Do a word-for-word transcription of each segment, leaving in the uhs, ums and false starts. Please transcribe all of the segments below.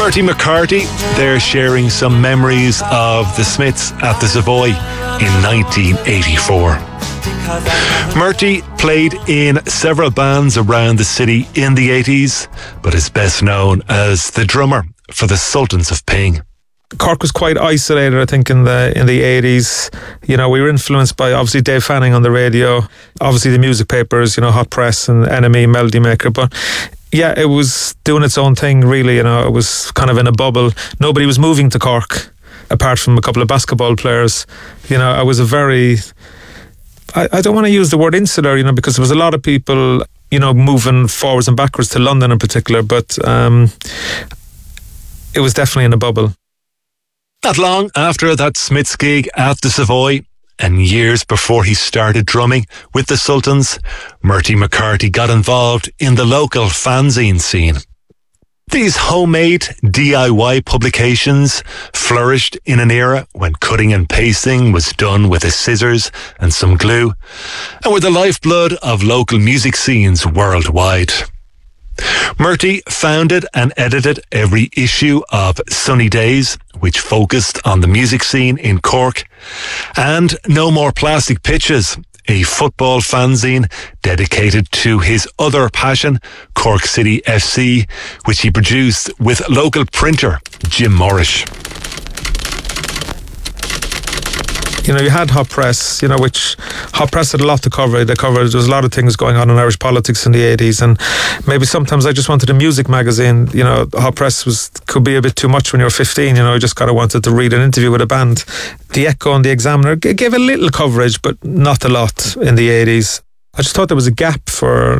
Murty McCarthy, they're sharing some memories of the Smiths at the Savoy in nineteen eighty-four. Murty played in several bands around the city in the eighties, but is best known as the drummer for the Sultans of Ping. Cork was quite isolated, I think, in the in the eighties. You know, we were influenced by obviously Dave Fanning on the radio, obviously the music papers, you know, Hot Press and Enemy, Melody Maker, but yeah, it was doing its own thing, really. You know, it was kind of in a bubble. Nobody was moving to Cork, apart from a couple of basketball players. You know, I was a very... I, I don't want to use the word insular, you know, because there was a lot of people, you know, moving forwards and backwards to London in particular, but um, it was definitely in a bubble. Not long after that Smiths gig at the Savoy, and years before he started drumming with the Sultans, Murty McCarthy got involved in the local fanzine scene. These homemade D I Y publications flourished in an era when cutting and pasting was done with a scissors and some glue, and were the lifeblood of local music scenes worldwide. Murty founded and edited every issue of Sunny Days, which focused on the music scene in Cork, and No More Plastic Pitches, a football fanzine dedicated to his other passion, Cork City F C, which he produced with local printer Jim Morrish. You know, you had Hot Press, you know, which Hot Press had a lot to cover. They covered, there was a lot of things going on in Irish politics in the eighties, and maybe sometimes I just wanted a music magazine. You know, Hot Press was could be a bit too much when you were fifteen, you know, I just kind of wanted to read an interview with a band. The Echo and the Examiner gave a little coverage, but not a lot in the eighties. I just thought there was a gap for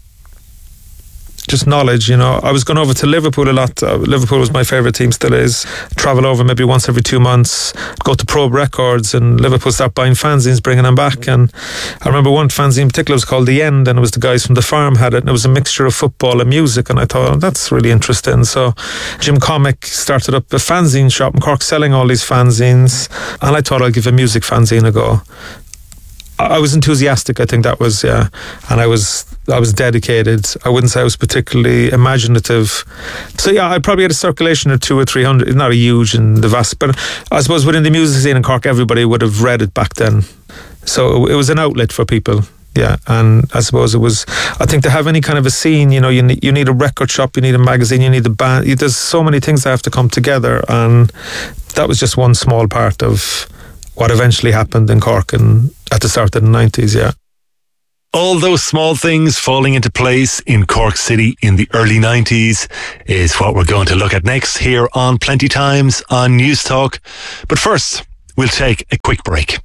just knowledge, you know. I was going over to Liverpool a lot. Uh, Liverpool was my favourite team, still is. Travel over maybe once every two months, go to Probe Records, and Liverpool start buying fanzines, bringing them back. And I remember one fanzine in particular was called The End, and it was the guys from The Farm had it, and it was a mixture of football and music, and I thought, oh, that's really interesting. So Jim Comic started up a fanzine shop in Cork selling all these fanzines, and I thought I'd give a music fanzine a go. I was enthusiastic, I think that was, yeah, and I was I was dedicated. I wouldn't say I was particularly imaginative. So yeah, I probably had a circulation of two or three hundred, not a huge and the vast, but I suppose within the music scene in Cork, everybody would have read it back then. So it was an outlet for people, yeah, and I suppose it was, I think to have any kind of a scene, you know, you need, you need a record shop, you need a magazine, you need a band, there's so many things that have to come together, and that was just one small part of what eventually happened in Cork and at the start of the nineties, yeah. All those small things falling into place in Cork City in the early nineties is what we're going to look at next here on Plenty Times on News Talk. But first, we'll take a quick break.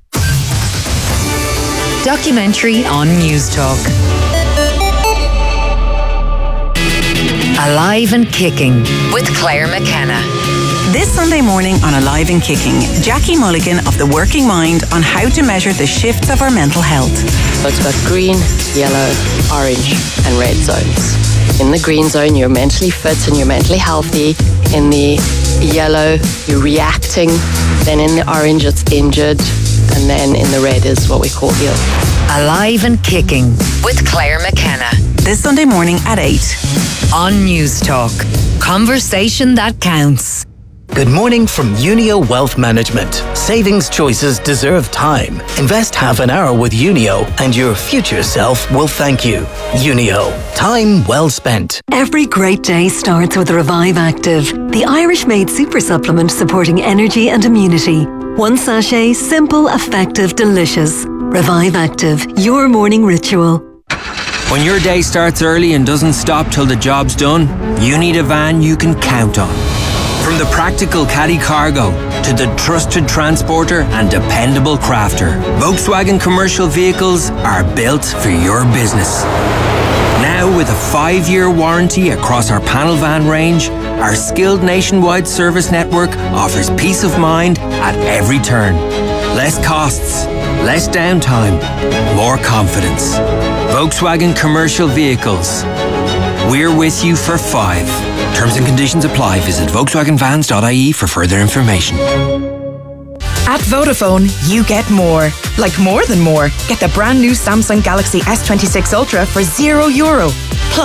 Documentary on News Talk. Alive and Kicking with Claire McKenna. This Sunday morning on Alive and Kicking, Jackie Mulligan of The Working Mind on how to measure the shifts of our mental health. So it's got green, yellow, orange and red zones. In the green zone, you're mentally fit and you're mentally healthy. In the yellow, you're reacting. Then in the orange, it's injured. And then in the red is what we call ill. Alive and Kicking with Claire McKenna. This Sunday morning at eight. On News Talk. Conversation that counts. Good morning from Unio Wealth Management. Savings choices deserve time. Invest half an hour with Unio and your future self will thank you. Unio. Time well spent. Every great day starts with Revive Active, the Irish-made super supplement supporting energy and immunity. One sachet, simple, effective, delicious. Revive Active, your morning ritual. When your day starts early and doesn't stop till the job's done, you need a van you can count on. From the practical caddy cargo to the trusted transporter and dependable crafter, Volkswagen commercial vehicles are built for your business. Now with a five-year warranty across our panel van range, our skilled nationwide service network offers peace of mind at every turn. Less costs, less downtime, more confidence. Volkswagen commercial vehicles. We're with you for five. Terms and conditions apply. Visit Volkswagen Vans dot I E for further information. At Vodafone, you get more. Like more than more. Get the brand new Samsung Galaxy S twenty-six Ultra for zero euro. Plus,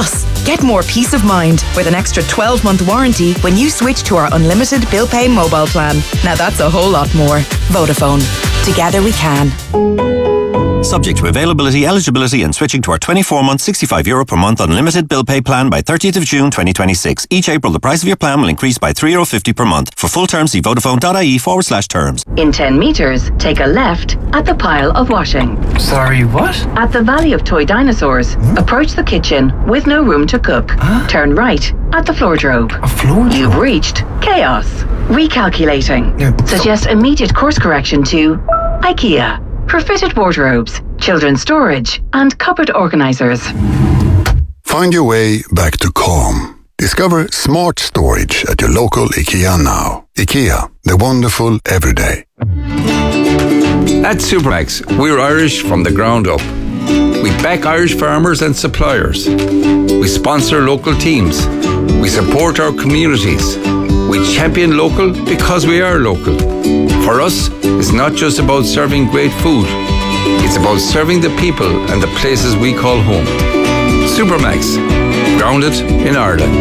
Get more peace of mind with an extra twelve-month warranty when you switch to our unlimited bill pay mobile plan. Now that's a whole lot more. Vodafone. Together we can. Subject to availability, eligibility and switching to our twenty-four month, sixty-five euro per month unlimited bill pay plan by thirtieth of June twenty twenty-six. Each April, the price of your plan will increase by three euro fifty per month. For full terms, see vodafone.ie forward slash terms. In ten metres, take a left at the pile of washing. Sorry, what? At the Valley of Toy Dinosaurs, hmm? approach the kitchen with no room to cook. Huh? Turn right at the floordrobe. A floordrobe? You've reached chaos. Recalculating. Yeah. Suggest immediate course correction to IKEA. For fitted wardrobes, children's storage and cupboard organisers. Find your way back to calm. Discover smart storage at your local IKEA now. IKEA, the wonderful everyday. At Supermax, we're Irish from the ground up. We back Irish farmers and suppliers. We sponsor local teams. We support our communities. We champion local because we are local. For us, it's not just about serving great food. It's about serving the people and the places we call home. Supermax, grounded in Ireland.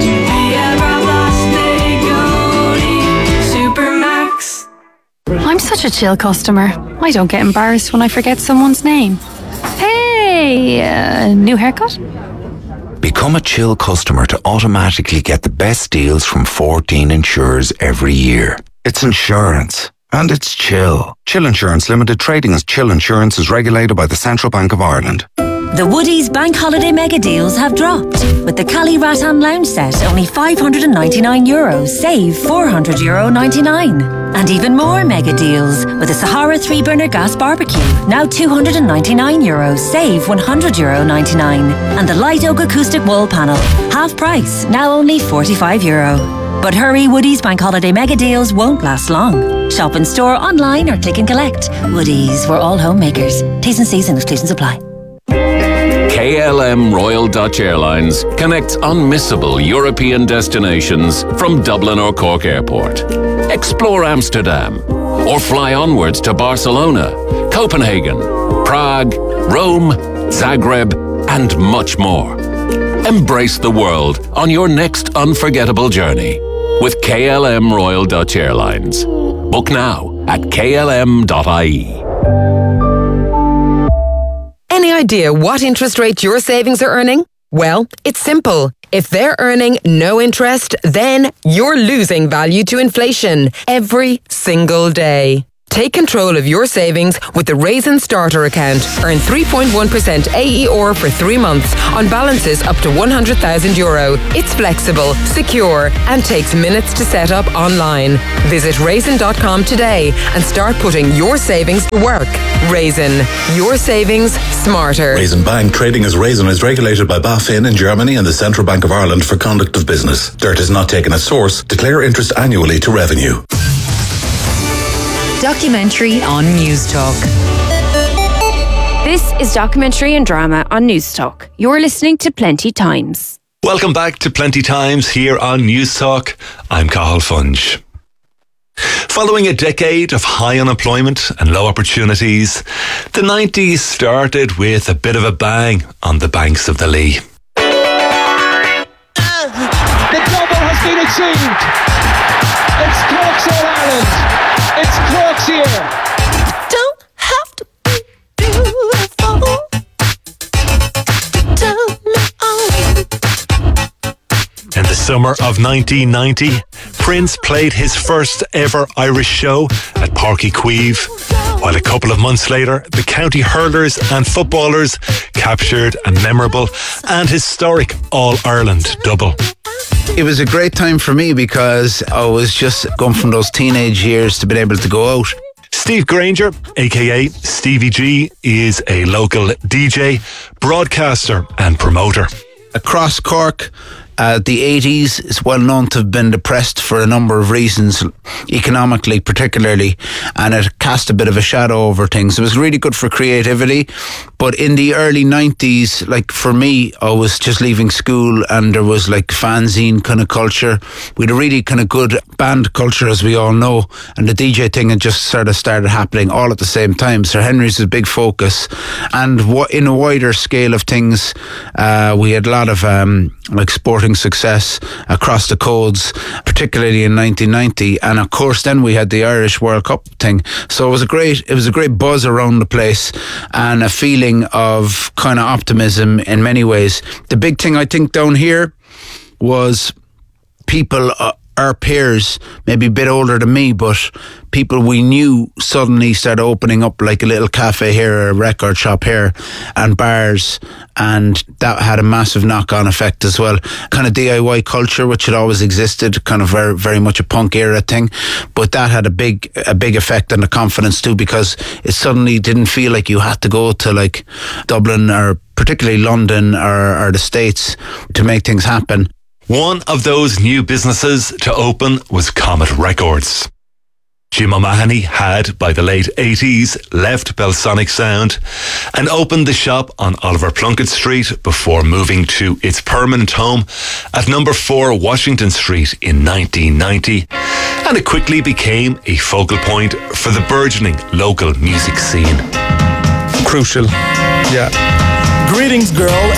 Supermax. I'm such a chill customer. I don't get embarrassed when I forget someone's name. Hey, uh, new haircut? Become a chill customer to automatically get the best deals from fourteen insurers every year. It's insurance. And it's Chill. Chill Insurance Limited, trading as Chill Insurance, is regulated by the Central Bank of Ireland. The Woodies Bank Holiday Mega Deals have dropped. With the Cali Rattan Lounge Set, only five hundred ninety-nine euros, save four hundred euro ninety-nine. And even more mega deals with the Sahara three burner gas barbecue, now two hundred ninety-nine euros, save one hundred euro ninety-nine. And the Light Oak Acoustic Wall Panel, half price, now only forty-five euro. But hurry, Woodies Bank Holiday Mega Deals won't last long. Shop in store, online or click and collect. Woodies, we're all homemakers. T's and C's and exclusions apply. K L M Royal Dutch Airlines connects unmissable European destinations from Dublin or Cork Airport. Explore Amsterdam or fly onwards to Barcelona, Copenhagen, Prague, Rome, Zagreb and much more. Embrace the world on your next unforgettable journey with K L M Royal Dutch Airlines. Book now at k l m dot i e. Any idea what interest rate your savings are earning? Well, it's simple. If they're earning no interest, then you're losing value to inflation every single day. Take control of your savings with the Raisin Starter account. Earn three point one percent A E R for three months on balances up to one hundred thousand euro. It's flexible, secure, and takes minutes to set up online. Visit raisin dot com today and start putting your savings to work. Raisin, your savings smarter. Raisin Bank, trading as Raisin, is regulated by BaFin in Germany and the Central Bank of Ireland for conduct of business. Dirt is not taken as source. Declare interest annually to revenue. Documentary on News Talk. This is Documentary and Drama on News Talk. You're listening to Plenty Times. Welcome back to Plenty Times here on News Talk. I'm Cathal Funge. Following a decade of high unemployment and low opportunities, the nineties started with a bit of a bang on the banks of the Lee. Uh, the double has been achieved. It's Cork's All Ireland. It's Cork's year. Don't have to be beautiful. Tell me all. In the summer of nineteen ninety, Prince played his first ever Irish show at Páirc Uí Chaoimh, while a couple of months later, the county hurlers and footballers captured a memorable and historic All-Ireland double. It was a great time for me because I was just going from those teenage years to being able to go out. Steve Granger, aka Stevie G, is a local D J, broadcaster and promoter. Across Cork, Uh, the eighties is well known to have been depressed for a number of reasons, economically particularly, and it cast a bit of a shadow over things. It was really good for creativity, but in the early nineties, like for me, I was just leaving school and there was like fanzine kind of culture. We had a really kind of good band culture, as we all know, and the D J thing had just sort of started happening all at the same time. Sir Henry's was a big focus, and what in a wider scale of things, uh, we had a lot of um, like Sporting Success, Across the Codes, particularly in nineteen ninety, and of course then we had the Irish World Cup thing. So it was a great, it was a great buzz around the place and a feeling of kind of optimism in many ways. The big thing I think down here was people, uh, our peers, maybe a bit older than me, but people we knew suddenly started opening up, like a little cafe here, a record shop here, and bars, and that had a massive knock-on effect as well. Kind of D I Y culture, which had always existed, kind of very, very much a punk era thing, but that had a big, a big effect on the confidence too, because it suddenly didn't feel like you had to go to like Dublin or particularly London or, or the States to make things happen. One of those new businesses to open was Comet Records. Jim O'Mahony had, by the late eighties, left Belsonic Sound and opened the shop on Oliver Plunkett Street before moving to its permanent home at number four Washington Street in nineteen ninety, and it quickly became a focal point for the burgeoning local music scene. Crucial, yeah. Greetings, girl.